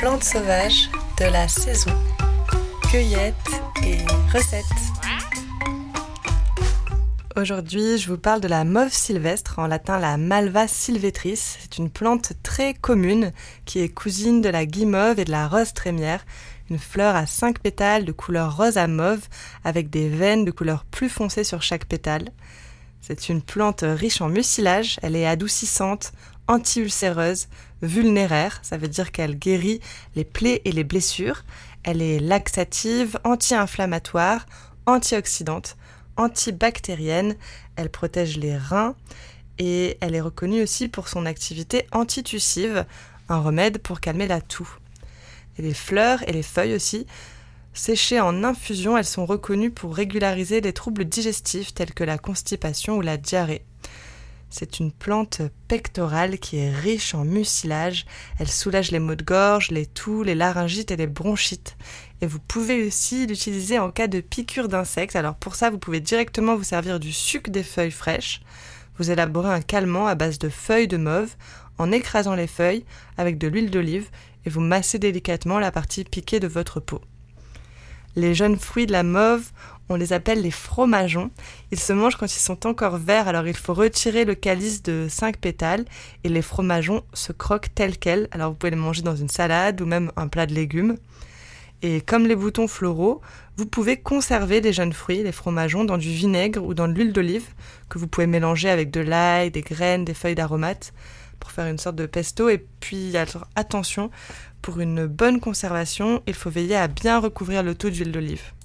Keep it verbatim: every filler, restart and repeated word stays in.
plantes sauvages de la saison. Cueillette et recettes. Aujourd'hui, je vous parle de la mauve sylvestre, en latin la Malva sylvestris. C'est une plante très commune qui est cousine de la guimauve et de la rose trémière, une fleur à cinq pétales de couleur rose à mauve avec des veines de couleur plus foncée sur chaque pétale. C'est une plante riche en mucilage, elle est adoucissante, anti-ulcéreuse, vulnéraire, ça veut dire qu'elle guérit les plaies et les blessures. Elle est laxative, anti-inflammatoire, antioxydante, antibactérienne, elle protège les reins et elle est reconnue aussi pour son activité antitussive, un remède pour calmer la toux. Et les fleurs et les feuilles aussi, séchées en infusion, elles sont reconnues pour régulariser les troubles digestifs tels que la constipation ou la diarrhée. C'est une plante pectorale qui est riche en mucilage. Elle soulage les maux de gorge, les toux, les laryngites et les bronchites. Et vous pouvez aussi l'utiliser en cas de piqûre d'insectes. Alors pour ça, vous pouvez directement vous servir du suc des feuilles fraîches. Vous élaborez un calmant à base de feuilles de mauve en écrasant les feuilles avec de l'huile d'olive et vous massez délicatement la partie piquée de votre peau. Les jeunes fruits de la mauve, on les appelle les fromageons. Ils se mangent quand ils sont encore verts, alors il faut retirer le calice de cinq pétales et les fromageons se croquent tels quels. Alors vous pouvez les manger dans une salade ou même un plat de légumes. Et comme les boutons floraux, vous pouvez conserver les jeunes fruits, les fromageons, dans du vinaigre ou dans de l'huile d'olive que vous pouvez mélanger avec de l'ail, des graines, des feuilles d'aromates pour faire une sorte de pesto. Et puis attention, pour une bonne conservation, il faut veiller à bien recouvrir le tout d'huile d'olive.